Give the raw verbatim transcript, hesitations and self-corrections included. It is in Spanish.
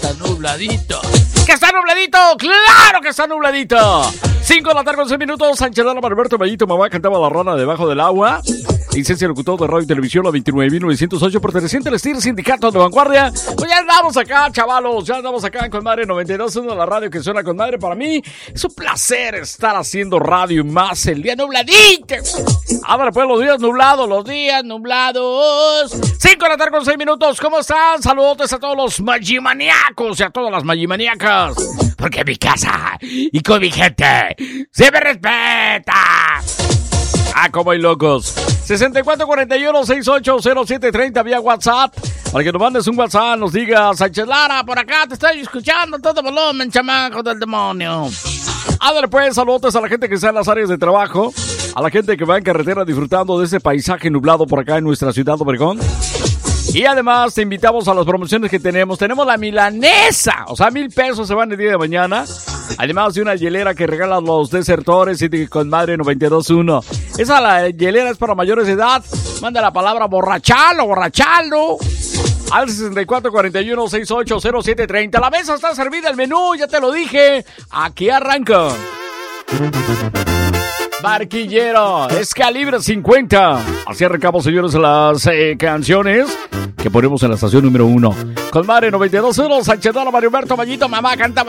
Está nubladito. ¡Que está nubladito! ¡Claro que está nubladito! cinco de la tarde con seis minutos. Sánchez Lara, Alberto Mayito, mamá cantaba La Rana debajo del agua. Licencia locutor de radio y televisión, la veintinueve mil novecientos ocho, perteneciente al Estir Sindicato de Vanguardia. Pues ya andamos acá, chavalos, ya andamos acá en Conmadre noventa y dos punto uno, la radio que suena Conmadre. Para mí es un placer estar haciendo radio y más el día nubladito. Ahora pues los días nublados, los días nublados. cinco de la tarde con seis minutos, ¿cómo están? Saludos a todos los magimaniacos y a todas las magimaniacas. Porque mi casa y con mi gente se me respeta. Ah, como hay locos. sesenta y cuatro cuarenta y uno sesenta y ocho cero siete treinta vía WhatsApp. Para que nos mandes un WhatsApp, nos digas, Sánchez Lara, por acá te estoy escuchando todo volumen, chamaco del demonio. Ándale pues, saludos a la gente que está en las áreas de trabajo, a la gente que va en carretera disfrutando de ese paisaje nublado por acá en nuestra ciudad de Obregón. Y además te invitamos a las promociones que tenemos. Tenemos la milanesa, o sea, mil pesos se van el día de mañana. Además de una hielera que regalan los desertores y de Conmadre noventa y dos punto uno. Esa la hielera es para mayores de edad. Manda la palabra borrachalo, borrachalo al sesenta y cuatro cuarenta y uno sesenta y ocho cero siete treinta. La mesa está servida, el menú, ya te lo dije. Aquí arranca. Barquillero, es calibre cincuenta. Así arrancamos, señores, las eh, canciones que ponemos en la estación número uno. Conmadre noventa y dos punto uno, Sánchez Lara, Mario Humberto Mayito, mamá cantaba.